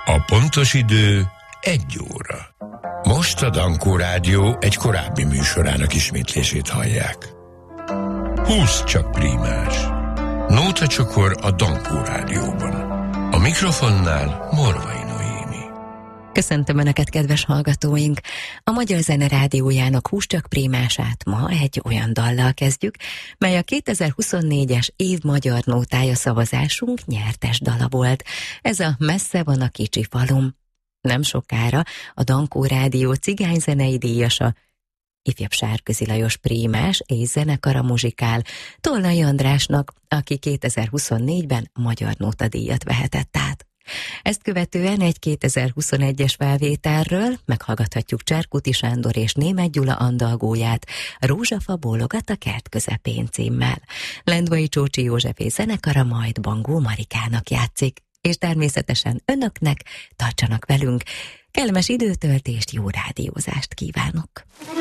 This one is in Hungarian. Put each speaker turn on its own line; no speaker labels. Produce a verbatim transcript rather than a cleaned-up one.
A pontos idő egy óra. Most a Dankó Rádió egy korábbi műsorának ismétlését hallják. húsz csak prímás. Nóta csokor a Dankó Rádióban. A mikrofonnál Morvai Noémi.
Köszöntöm Önöket, kedves hallgatóink! A Magyar Zene Rádiójának húsz csak prímását ma egy olyan dallal kezdjük, mely a kétezer-huszonnégyes év magyar nótája szavazásunk nyertes dala volt. Ez a Messze van a kicsi falum. Nem sokára a Dankó Rádió cigányzenei díjasa, ifjabb Sárközi Lajos prímás és zenekara muzsikál Tolnai Andrásnak, aki kétezer-huszonnégyben magyar nótadíjat vehetett át. Ezt követően egy kétezer-huszonegyes felvételről meghallgathatjuk Cserkuti Sándor és Németh Gyula andalgóját, Rózsafa bólogat a kert közepén címmel. Lendvai Csócsi József és zenekara majd Bangó Marikának játszik. És természetesen önöknek tartsanak velünk. Kellemes időtöltést, jó rádiózást kívánok!